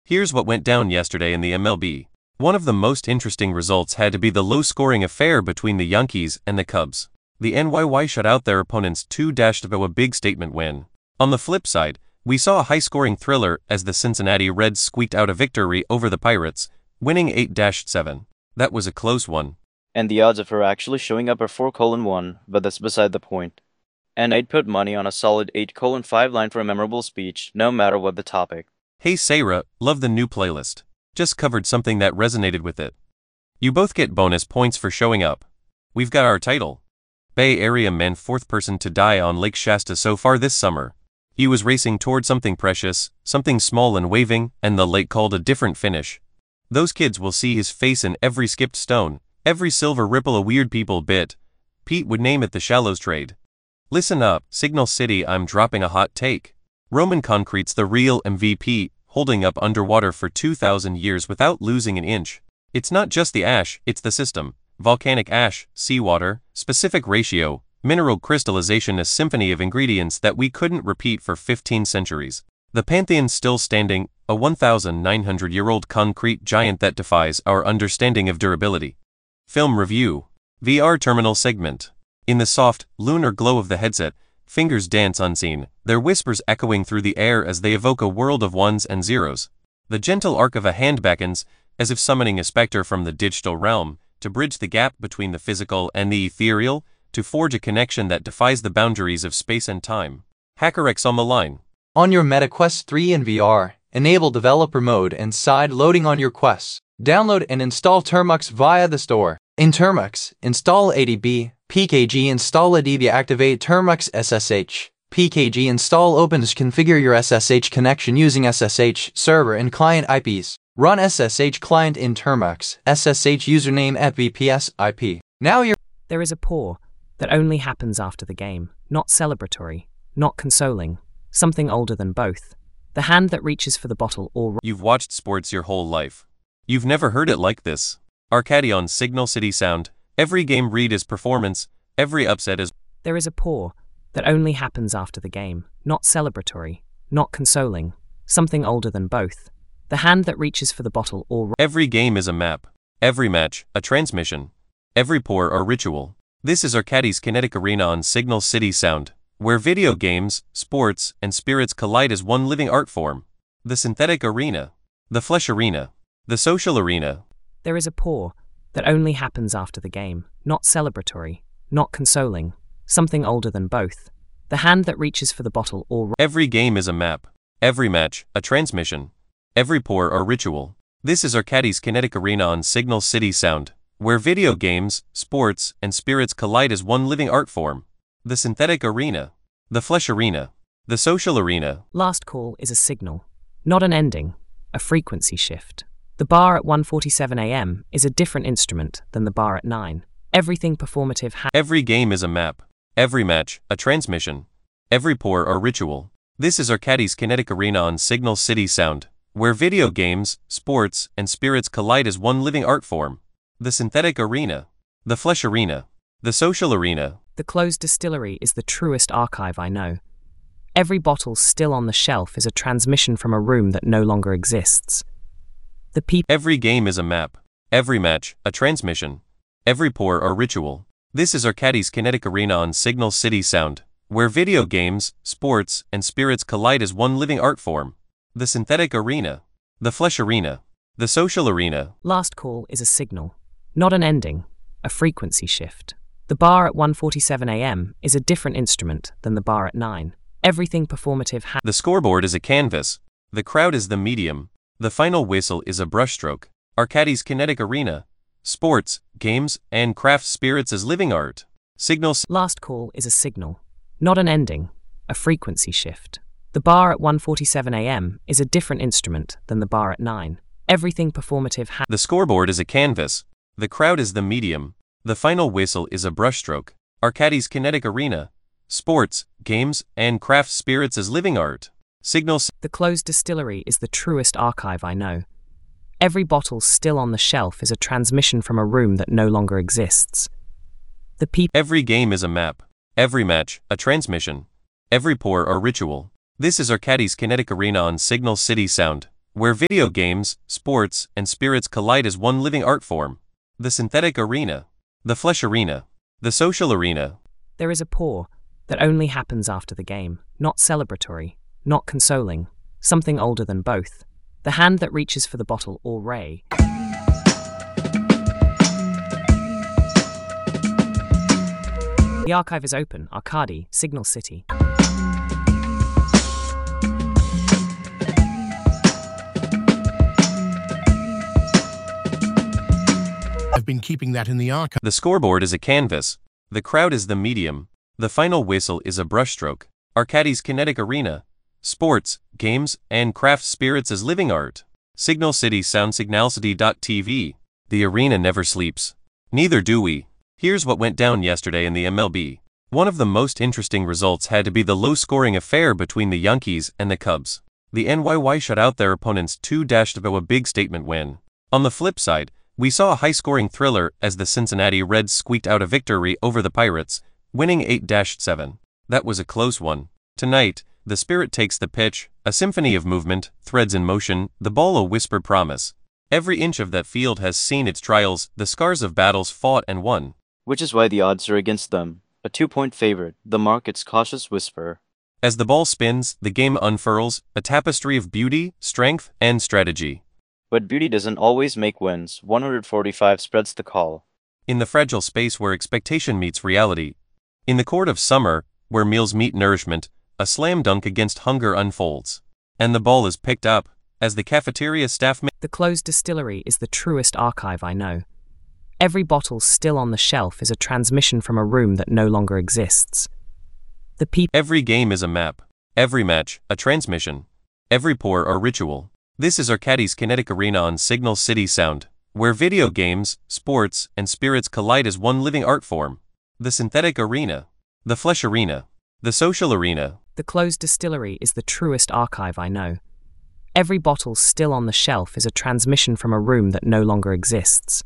Here's what went down yesterday in the MLB. One of the most interesting results had to be the low-scoring affair between the Yankees and the Cubs. The NYY shut out their opponents 2-0, a big statement win. On the flip side, we saw a high-scoring thriller as the Cincinnati Reds squeaked out a victory over the Pirates, winning 8-7. That was a close one. And the odds of her actually showing up are 4:1, but that's beside the point. And I'd put money on a solid 8:5 line for a memorable speech, no matter what the topic. Hey Sarah, love the new playlist. Just covered something that resonated with it. You both get bonus points for showing up. We've got our title. Bay Area man, fourth person to die on Lake Shasta so far this summer. He was racing toward something precious, something small and waving, and the lake called a different finish. Those kids will see his face in every skipped stone, every silver ripple a weird people bit. Pete would name it the Shallows trade. Listen up, Signal City, I'm dropping a hot take. Roman Concrete's the real MVP, holding up underwater for 2,000 years without losing an inch. It's not just the ash, it's the system. Volcanic ash, seawater, specific ratio, mineral crystallization, a symphony of ingredients that we couldn't repeat for 15 centuries. The Pantheon's still standing, a 1,900-year-old concrete giant that defies our understanding of durability. Film review. VR terminal segment. In the soft, lunar glow of the headset, fingers dance unseen, their whispers echoing through the air as they evoke a world of ones and zeros. The gentle arc of a hand beckons, as if summoning a specter from the digital realm, to bridge the gap between the physical and the ethereal, to forge a connection that defies the boundaries of space and time. HackerX on the line. On your Meta Quest 3 in VR, enable developer mode and side loading on your Quests. Download and install Termux via the store. In Termux, install ADB, PKG install ADB, activate Termux SSH. PKG install opens, configure your SSH connection using SSH server and client IPs. Run SSH client in Termux, SSH username at VPS IP. Now you're... There is a pause that only happens after the game, not celebratory, not consoling, something older than both. The hand that reaches for the bottle or... You've watched sports your whole life. You've never heard it like this. Arcadi on Signal City Sound. Every game read is performance, every upset is... There is a pause that only happens after the game, not celebratory, not consoling, something older than both. The hand that reaches for the bottle or... Every game is a map. Every match, a transmission. Every pour, a ritual. This is Arcadi's Kinetic Arena on Signal City Sound, where video games, sports, and spirits collide as one living art form. The synthetic arena. The flesh arena. The social arena. There is a pause that only happens after the game, not celebratory, not consoling, something older than both. The hand that reaches for the bottle or... Every game is a map. Every match, a transmission. Every pour, a ritual. This is Arcadi's Kinetic Arena on Signal City Sound, where video games, sports, and spirits collide as one living art form. The synthetic arena. The flesh arena. The social arena. Last call is a signal, not an ending, a frequency shift. The bar at 1:47 a.m. is a different instrument than the bar at 9. Everything performative Every game is a map. Every match, a transmission. Every pour, a ritual. This is Arcadi's Kinetic Arena on Signal City Sound, where video games, sports, and spirits collide as one living art form. The synthetic arena. The flesh arena. The social arena. The closed distillery is the truest archive I know. Every bottle still on the shelf is a transmission from a room that no longer exists. Every game is a map. Every match, a transmission. Every pour, a ritual. This is Arcadi's Kinetic Arena on Signal City Sound, where video games, sports, and spirits collide as one living art form. The synthetic arena. The flesh arena. The social arena. Last call is a signal, not an ending, a frequency shift. The bar at 1:47 a.m. is a different instrument than the bar at 9. Everything performative The scoreboard is a canvas. The crowd is the medium. The final whistle is a brushstroke. Arcadi's Kinetic Arena. Sports, games, and craft spirits as living art. Signals. Last call is a signal, not an ending, a frequency shift. The bar at 1:47 a.m. is a different instrument than the bar at 9. Everything performative The scoreboard is a canvas. The crowd is the medium. The final whistle is a brushstroke. Arcadi's Kinetic Arena. Sports, games, and craft spirits as living art. Signals. The closed distillery is the truest archive I know. Every bottle still on the shelf is a transmission from a room that no longer exists. Every game is a map. Every match, a transmission. Every pour, a ritual. This is Arcadi's Kinetic Arena on Signal City Sound, where video games, sports, and spirits collide as one living art form. The synthetic arena, the flesh arena, the social arena. There is a pour that only happens after the game, not celebratory, not consoling, something older than both. The hand that reaches for the bottle or ray. The archive is open. Arcady, Signal City. I've been keeping that in the archive. The scoreboard is a canvas. The crowd is the medium. The final whistle is a brushstroke. Arcady's kinetic arena. Sports, games, and craft spirits as living art. Signal City Sound Signalcity.tv. The arena never sleeps. Neither do we. Here's what went down yesterday in the MLB. One of the most interesting results had to be the low-scoring affair between the Yankees and the Cubs. The NYY shut out their opponents 2-0, a big statement win. On the flip side, we saw a high-scoring thriller as the Cincinnati Reds squeaked out a victory over the Pirates, winning 8-7. That was a close one. Tonight, the Spirit takes the pitch, a symphony of movement, threads in motion, the ball a whispered promise. Every inch of that field has seen its trials, the scars of battles fought and won. Which is why the odds are against them. A 2-point favorite, the market's cautious whisper. As the ball spins, the game unfurls, a tapestry of beauty, strength, and strategy. But beauty doesn't always make wins. 145 spreads the call. In the fragile space where expectation meets reality. In the court of summer, where meals meet nourishment, a slam dunk against hunger unfolds. And the ball is picked up, as the cafeteria staff The closed distillery is the truest archive I know. Every bottle still on the shelf is a transmission from a room that no longer exists. The people. Every game is a map. Every match, a transmission. Every pour a ritual. This is Arcady's kinetic arena on Signal City Sound, where video games, sports, and spirits collide as one living art form. The synthetic arena. The flesh arena. The social arena. The closed distillery is the truest archive I know. Every bottle still on the shelf is a transmission from a room that no longer exists.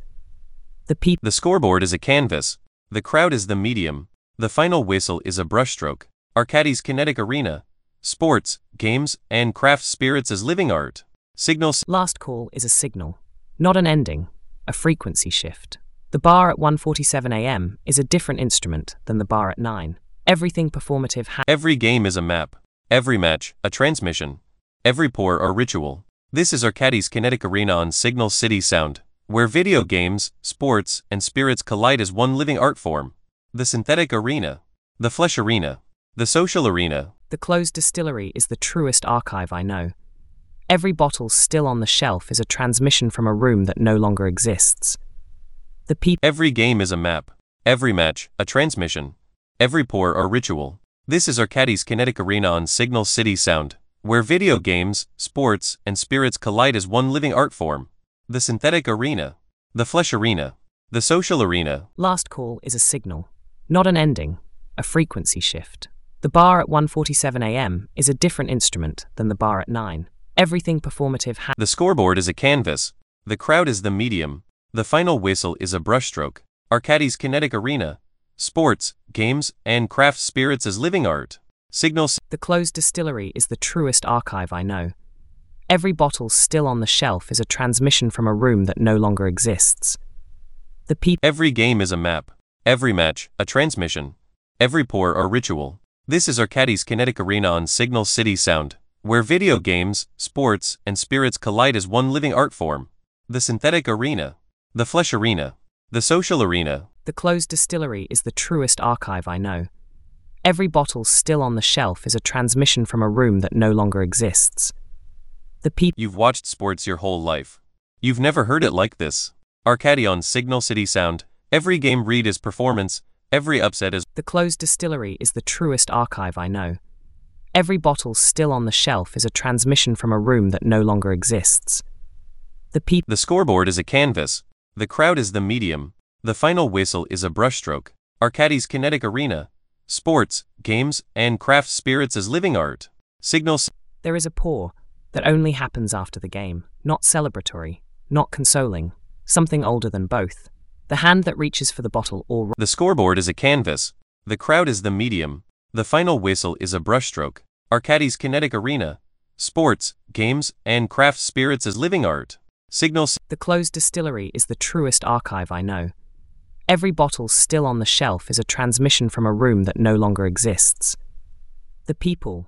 The scoreboard is a canvas. The crowd is the medium. The final whistle is a brushstroke. Arcady's kinetic arena. Sports, games, and craft spirits as living art. Last call is a signal, not an ending, a frequency shift. The bar at 1:47 a.m. is a different instrument than the bar at 9. Everything performative Every game is a map. Every match, a transmission. Every pour a ritual. This is Arcady's kinetic arena on Signal City Sound, where video games, sports, and spirits collide as one living art form. The synthetic arena. The flesh arena. The social arena. The closed distillery is the truest archive I know. Every bottle still on the shelf is a transmission from a room that no longer exists. Every game is a map. Every match, a transmission. Every pour a ritual. This is Arcady's kinetic arena on Signal City Sound, where video games, sports, and spirits collide as one living art form. The synthetic arena. The flesh arena. The social arena. Last call is a signal, not an ending, a frequency shift. The bar at 1:47 a.m. is a different instrument than the bar at 9. Everything performative The scoreboard is a canvas. The crowd is the medium. The final whistle is a brushstroke. Arcady's kinetic arena. Sports, games, and craft spirits as living art. The closed distillery is the truest archive I know. Every bottle still on the shelf is a transmission from a room that no longer exists. Every game is a map. Every match, a transmission. Every pour a ritual. This is Arcady's kinetic arena on Signal City Sound, where video games, sports, and spirits collide as one living art form. The synthetic arena. The flesh arena. The social arena. The closed distillery is the truest archive I know. Every bottle still on the shelf is a transmission from a room that no longer exists. You've watched sports your whole life. You've never heard it like this. Arcady on Signal City Sound. Every game read is performance. Every upset is. The closed distillery is the truest archive I know. Every bottle still on the shelf is a transmission from a room that no longer exists. The scoreboard is a canvas. The crowd is the medium. The final whistle is a brushstroke. Arcady's kinetic arena. Sports, games, and craft spirits as living art. There is a pour that only happens after the game, not celebratory, not consoling, something older than both. The hand that reaches for the bottle or. The scoreboard is a canvas. The crowd is the medium. The final whistle is a brushstroke. Arcady's kinetic arena. sports, games, and craft spirits as living art. Signal The closed distillery is the truest archive I know. Every bottle still on the shelf is a transmission from a room that no longer exists. The people.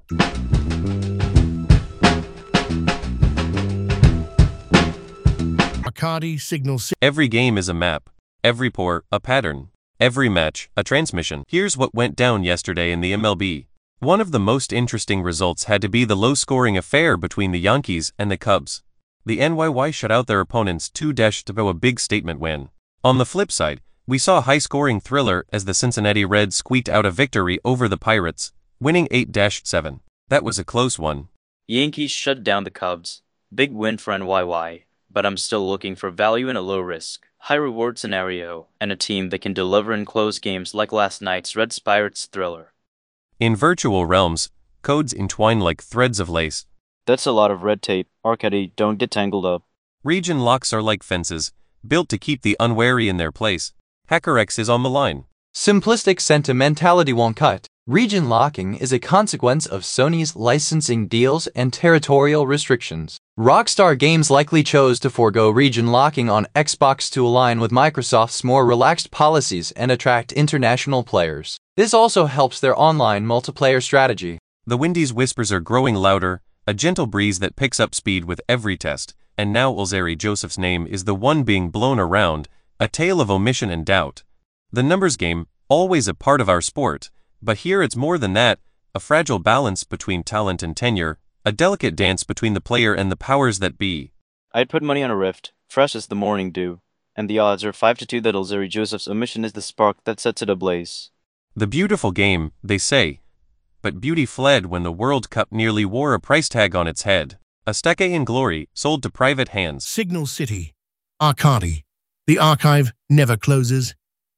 Arcadi Signal City. Every game is a map, every pour, a pattern, every match, a transmission. Here's what went down yesterday in the MLB. One of the most interesting results had to be the low-scoring affair between the Yankees and the Cubs. The NYY shut out their opponents 2-0, a big statement win. On the flip side, we saw a high-scoring thriller as the Cincinnati Reds squeaked out a victory over the Pirates, winning 8-7. That was a close one. Yankees shut down the Cubs. Big win for NYY, but I'm still looking for value in a low-risk, high-reward scenario, and a team that can deliver in close games like last night's Reds-Pirates thriller. In virtual realms, codes entwine like threads of lace. That's a lot of red tape. Arcadi, don't get tangled up. Region locks are like fences, built to keep the unwary in their place. HackerX is on the line. Simplistic sentimentality won't cut. Region locking is a consequence of Sony's licensing deals and territorial restrictions. Rockstar Games likely chose to forego region locking on Xbox to align with Microsoft's more relaxed policies and attract international players. This also helps their online multiplayer strategy. The Windy's whispers are growing louder, a gentle breeze that picks up speed with every test, and now Ulzari Joseph's name is the one being blown around, a tale of omission and doubt. The numbers game, always a part of our sport, but here it's more than that, a fragile balance between talent and tenure, a delicate dance between the player and the powers that be. I'd put money on a Rift, fresh as the morning dew, and the odds are 5-2 that Ulzari Joseph's omission is the spark that sets it ablaze. The beautiful game, they say. But beauty fled when the World Cup nearly wore a price tag on its head. A stake in glory, sold to private hands. Signal City. Arcadi. The archive never closes.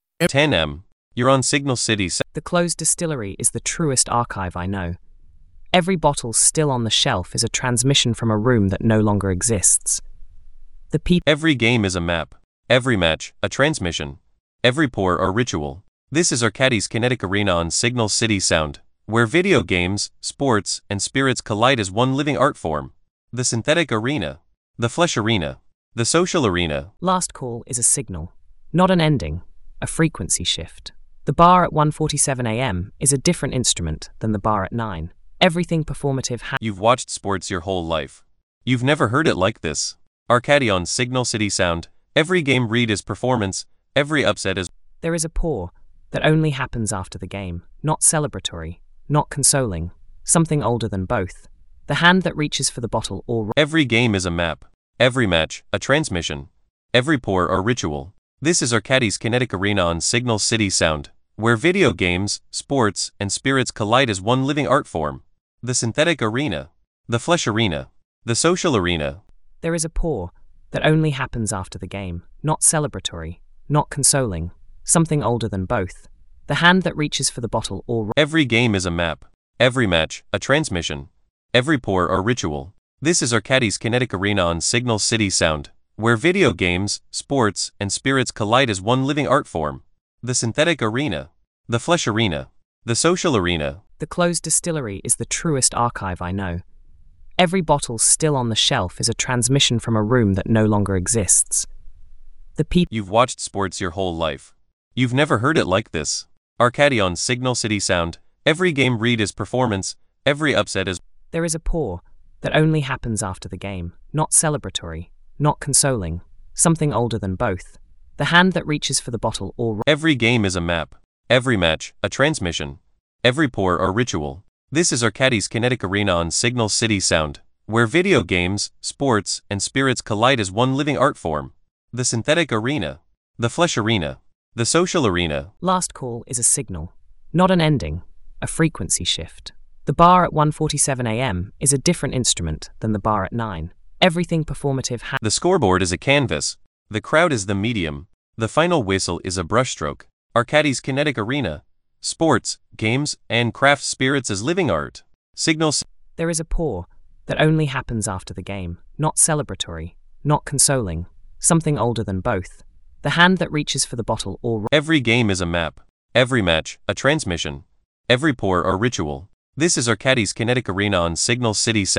10M. You're on Signal City. The closed distillery is the truest archive I know. Every bottle still on the shelf is a transmission from a room that no longer exists. The people. Every game is a map, every match, a transmission, every pour, a ritual. This is Arcadi's Kinetic Arena on Signal City Sound, where video games, sports, and spirits collide as one living art form. The synthetic arena, the flesh arena, the social arena. Last call is a signal, not an ending, a frequency shift. The bar at 1:47 a.m. is a different instrument than the bar at 9. Everything performative You've watched sports your whole life. You've never heard it like this. Arcadi on Signal City Sound. Every game read is performance, every upset is. There is a pour that only happens after the game, not celebratory, not consoling, something older than both. The hand that reaches for the bottle or. Every game is a map, every match, a transmission, every pour, a ritual. This is Arcadi's Kinetic Arena on Signal City Sound, where video games, sports, and spirits collide as one living art form. The synthetic arena, the flesh arena, the social arena. There is a pour that only happens after the game, not celebratory, not consoling, something older than both. The hand that reaches for the bottle or. Every game is a map, every match, a transmission, every pour, a ritual. This is Arcadi's Kinetic Arena on Signal City Sound, where video games, sports, and spirits collide as one living art form. The synthetic arena, the flesh arena, the social arena. The closed distillery is the truest archive I know. Every bottle still on the shelf is a transmission from a room that no longer exists. The people. You've watched sports your whole life. You've never heard it like this. Arcadi on Signal City Sound. Every game read is performance, every upset is. There is a pour that only happens after the game, not celebratory, not consoling, something older than both. The hand that reaches for the bottle or. Every game is a map, every match, a transmission, every pour, a ritual. This is Arcadi's Kinetic Arena on Signal City Sound, where video games, sports, and spirits collide as one living art form. The synthetic arena, the flesh arena, the social arena. Last call is a signal, not an ending, a frequency shift. The bar at 1:47 a.m. is a different instrument than the bar at 9. Everything performative. The scoreboard is a canvas. The crowd is the medium. The final whistle is a brushstroke. Arcadi's Kinetic Arena. Sports, games, and craft spirits as living art. Signals. There is a pour that only happens after the game, not celebratory, not consoling, something older than both. The hand that reaches for the bottle or. Every game is a map, every match, a transmission, every pour, a ritual. This is Arcadi's Kinetic Arena on Signal City Sound,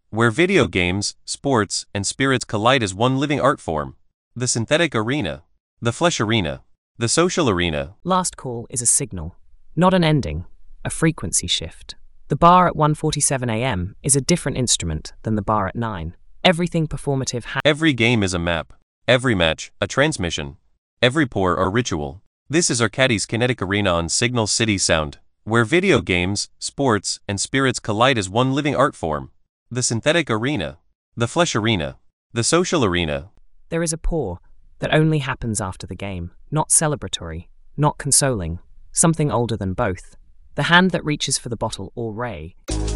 where video games, sports, and spirits collide as one living art form. The synthetic arena, the flesh arena, the social arena. Last call is a signal, not an ending, a frequency shift. The bar at 1:47 a.m. is a different instrument than the bar at 9. Everything performative Every game is a map, every match, a transmission, every pour or ritual. This is Arcadis Kinetic Arena on Signal City Sound, where video games, sports, and spirits collide as one living art form. The synthetic arena, the flesh arena, the social arena. There is a pour that only happens after the game, not celebratory, not consoling, something older than both. The hand that reaches for the bottle or ray.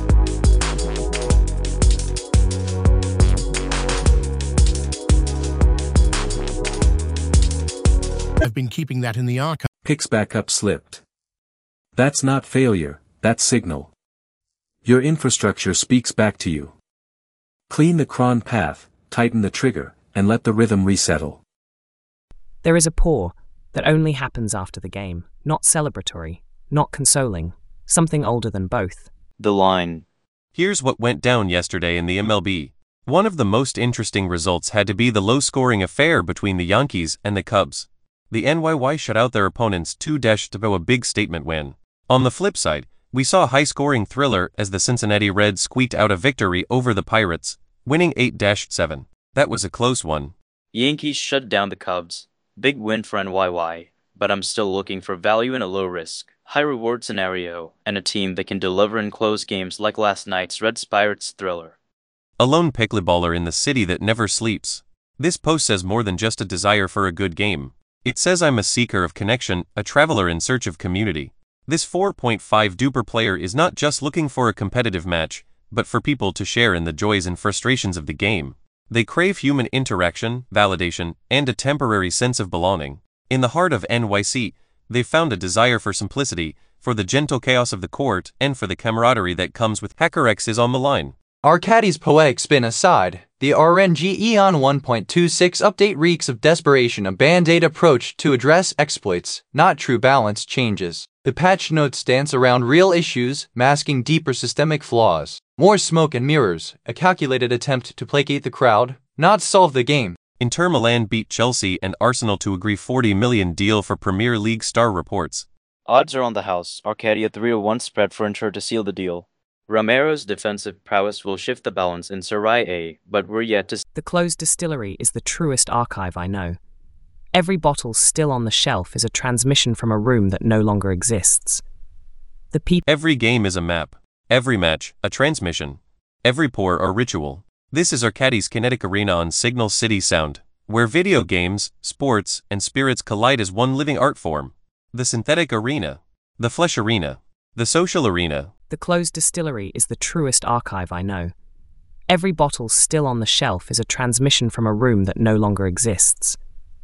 I've been keeping that in the archive. Picks back up slipped. That's not failure, that's signal. Your infrastructure speaks back to you. Clean the cron path, tighten the trigger, and let the rhythm resettle. There is a pour that only happens after the game, not celebratory, not consoling, something older than both. The line. Here's what went down yesterday in the MLB. One of the most interesting results had to be the low-scoring affair between the Yankees and the Cubs. The NYY shut out their opponents 2-0, a big statement win. On the flip side, we saw a high-scoring thriller as the Cincinnati Reds squeaked out a victory over the Pirates, winning 8-7. That was a close one. Yankees shut down the Cubs. Big win for NYY, but I'm still looking for value in a low-risk, high-reward scenario, and a team that can deliver in close games like last night's Reds Pirates thriller. A lone pickleballer in the city that never sleeps. This post says more than just a desire for a good game. It says I'm a seeker of connection, a traveler in search of community. This 4.5 duper player is not just looking for a competitive match, but for people to share in the joys and frustrations of the game. They crave human interaction, validation, and a temporary sense of belonging. In the heart of NYC, they've found a desire for simplicity, for the gentle chaos of the court, and for the camaraderie that comes with HackerX is on the line. Arcadis poetic spin aside, the RNG Eon 1.26 update reeks of desperation, a band-aid approach to address exploits, not true balance changes. The patch notes dance around real issues, masking deeper systemic flaws. More smoke and mirrors, a calculated attempt to placate the crowd, not solve the game. Inter Milan beat Chelsea and Arsenal to agree $40 million deal for Premier League star reports. Odds are on the house. Arcadia 3-1 spread for Inter to seal the deal. Romero's defensive prowess will shift the balance in Serie A, but we're yet to... The closed distillery is the truest archive I know. Every bottle still on the shelf is a transmission from a room that no longer exists. Every game is a map, every match, a transmission, every pour or ritual. This is Arcadis Kinetic Arena on Signal City Sound, where video games, sports, and spirits collide as one living art form. The synthetic arena, the flesh arena, the social arena. The closed distillery is the truest archive I know. Every bottle still on the shelf is a transmission from a room that no longer exists.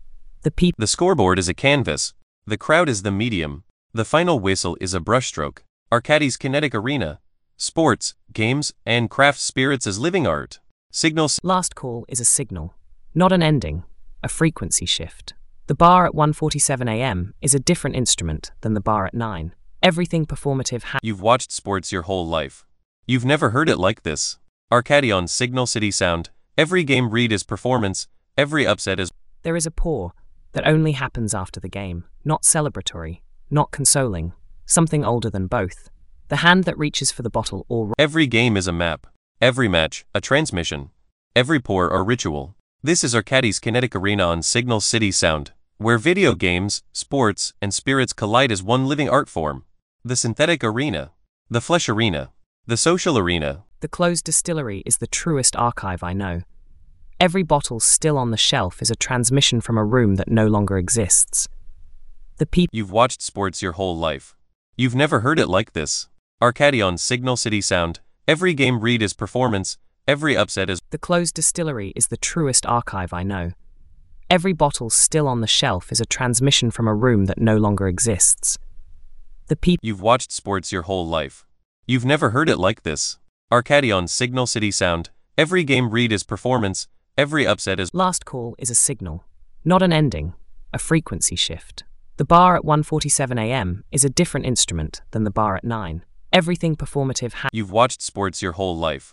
The scoreboard is a canvas, the crowd is the medium, the final whistle is a brushstroke. Arcadis Kinetic Arena, sports, games, and craft spirits as living art. Signals. Last call is a signal, not an ending, a frequency shift. The bar at 1:47 a.m. is a different instrument than the bar at 9. Everything performative You've watched sports your whole life. You've never heard it like this. Arcadia on Signal City Sound, every game read is performance, every upset is... There is a pour that only happens after the game, not celebratory, not consoling, something older than both. The hand that reaches for the bottle or... Every game is a map, every match, a transmission, every pour or ritual. This is Arcadis Kinetic Arena on Signal City Sound, where video games, sports, and spirits collide as one living art form. The synthetic arena, the flesh arena, the social arena. The closed distillery is the truest archive I know. Every bottle still on the shelf is a transmission from a room that no longer exists. You've watched sports your whole life. You've never heard it like this. Arcadia on Signal City Sound, every game read is performance, every upset is... The closed distillery is the truest archive I know. Every bottle still on the shelf is a transmission from a room that no longer exists. You've watched sports your whole life. You've never heard it like this. Arcadia on Signal City Sound, every game read is performance, every upset is... Last call is a signal, not an ending, a frequency shift. The bar at 1:47 a.m. is a different instrument than the bar at 9. Everything performative You've watched sports your whole life.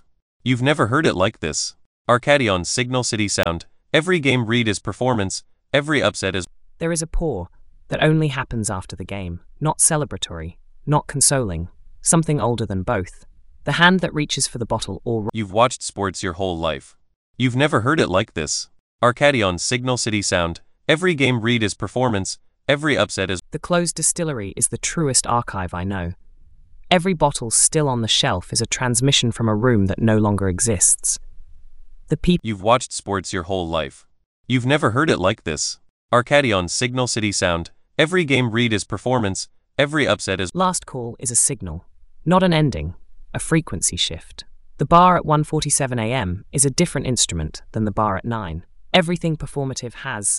You've never heard it like this. Arcadion Signal City Sound. Every game read is performance, every upset is. There is a pour that only happens after the game, not celebratory, not consoling, something older than both. The hand that reaches for the bottle or. You've watched sports your whole life. You've never heard it like this. Arcadion Signal City Sound. Every game read is performance, every upset is. The closed distillery is the truest archive I know. Every bottle still on the shelf is a transmission from a room that no longer exists. The people. You've watched sports your whole life. You've never heard it like this. Arcadion Signal City Sound. Every game read is performance, every upset is. Last call is a signal, not an ending, a frequency shift. The bar at 1:47 a.m. is a different instrument than the bar at 9. Everything performative has.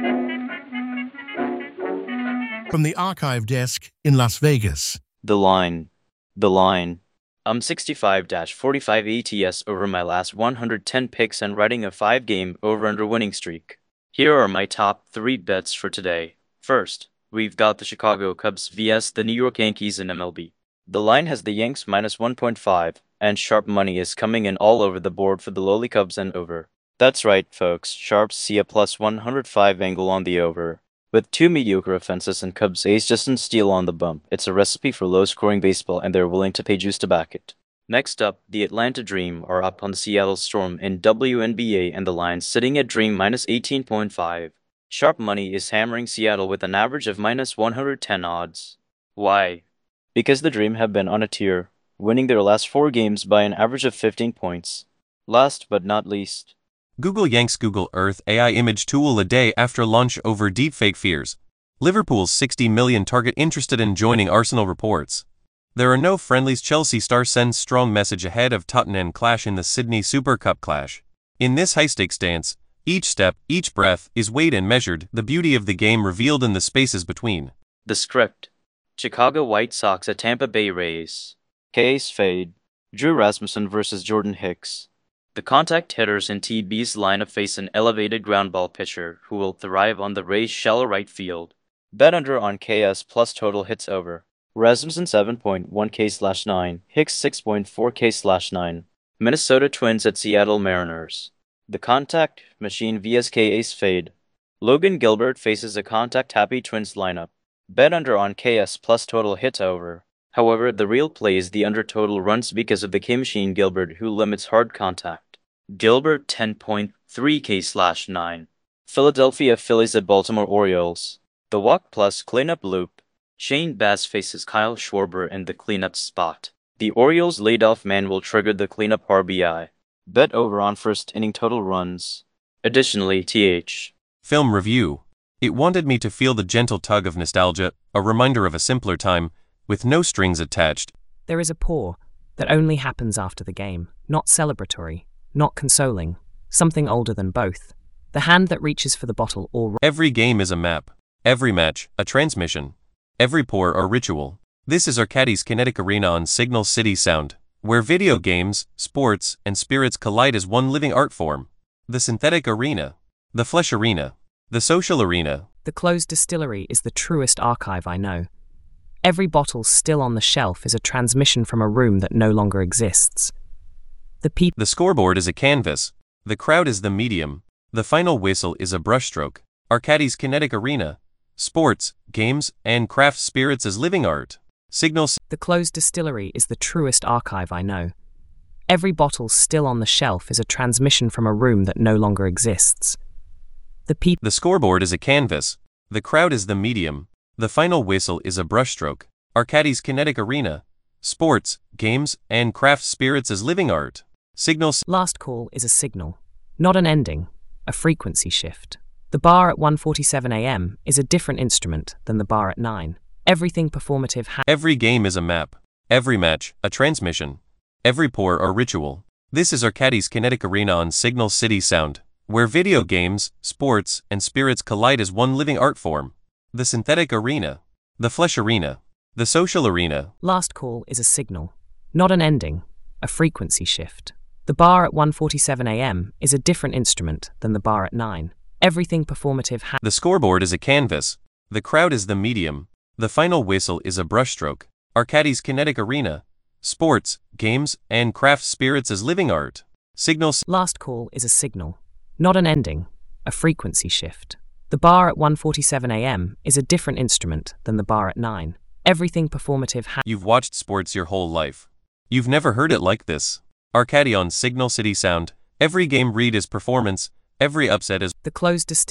From the archive desk in Las Vegas. The line. I'm 65-45 ATS over my last 110 picks and riding a 5-game over-under winning streak. Here are my top 3 bets for today. First, we've got the Chicago Cubs vs the New York Yankees in MLB. The line has the Yanks minus 1.5, and sharp money is coming in all over the board for the lowly Cubs and over. That's right, folks, sharps see a plus 105 angle on the over. With 2 mediocre offenses and Cubs ace Justin Steele on the bump, it's a recipe for low-scoring baseball and they're willing to pay juice to back it. Next up, the Atlanta Dream are up on the Seattle Storm in WNBA and the line sitting at Dream minus 18.5. Sharp money is hammering Seattle with an average of minus 110 odds. Why? Because the Dream have been on a tear, winning their last 4 games by an average of 15 points. Last but not least, Google yanks Google Earth AI image tool a day after launch over deepfake fears. Liverpool's 60 million target interested in joining Arsenal reports. There are no friendlies. Chelsea star sends strong message ahead of Tottenham clash in the Sydney Super Cup clash. In this high-stakes dance, each step, each breath is weighed and measured, the beauty of the game revealed in the spaces between. the script. Chicago White Sox at Tampa Bay Rays. Case fade. Drew Rasmussen versus Jordan Hicks. The contact hitters in TB's lineup face an elevated ground ball pitcher who will thrive on the Rays' shallow right field. Bet under on KS plus total hits over. Rasmussen 7.1K/9, Hicks 6.4K/9. Minnesota Twins at Seattle Mariners. The contact machine VSK ace fade. Logan Gilbert faces a contact-happy Twins lineup. Bet under on KS plus total hits over. However, the real play is the under total runs because of the K-Machine Gilbert who limits hard contact. Gilbert 10.3K/9. Philadelphia Phillies at Baltimore Orioles. The walk plus cleanup loop. Shane Bass faces Kyle Schwarber in the cleanup spot. The Orioles' leadoff man will trigger the cleanup RBI. Bet over on first inning total runs. Additionally, TH. Film review. It wanted me to feel the gentle tug of nostalgia, a reminder of a simpler time, with no strings attached. There is a pour that only happens after the game, not celebratory, not consoling, something older than both. The hand that reaches for the bottle or... Every game is a map. Every match, a transmission. Every pour, a ritual. This is Arcadis Kinetic Arena on Signal City Sound, where video games, sports, and spirits collide as one living art form. The synthetic arena. The flesh arena. The social arena. The closed distillery is the truest archive I know. Every bottle still on the shelf is a transmission from a room that no longer exists. The scoreboard is a canvas. The crowd is the medium. The final whistle is a brushstroke. Arcadis Kinetic Arena. Sports, games, and craft spirits as living art. Signals. The closed distillery is the truest archive I know. Every bottle still on the shelf is a transmission from a room that no longer exists. The scoreboard is a canvas. The crowd is the medium. The final whistle is a brushstroke. Arcadis Kinetic Arena. Sports, games, and craft spirits as living art. Signals. Last call is a signal, not an ending, a frequency shift. The bar at 1:47 a.m. is a different instrument than the bar at 9. Everything performative Every game is a map. Every match, a transmission. Every pour, a ritual. This is Arcadis Kinetic Arena on Signal City Sound, where video games, sports, and spirits collide as one living art form. The synthetic arena. The flesh arena. The social arena. Last call is a signal, not an ending, a frequency shift. The bar at 1:47 a.m. is a different instrument than the bar at 9. Everything performative The scoreboard is a canvas. The crowd is the medium. The final whistle is a brushstroke. Arcadis Kinetic Arena. Sports, games, and craft spirits as living art. Signal. Last call is a signal, not an ending, a frequency shift. The bar at 1:47 a.m. is a different instrument than the bar at 9. Everything performative You've watched sports your whole life. You've never heard it like this. Arcadion Signal City Sound. Every game read is performance, every upset is The closed